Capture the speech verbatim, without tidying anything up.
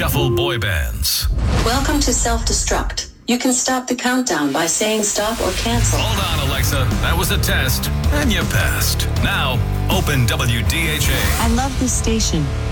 Shuffle boy bands. Welcome to Self-Destruct. You can stop the countdown by saying stop or cancel. Hold on, Alexa. That was a test, and you passed. Now, open W D H A. I love this station.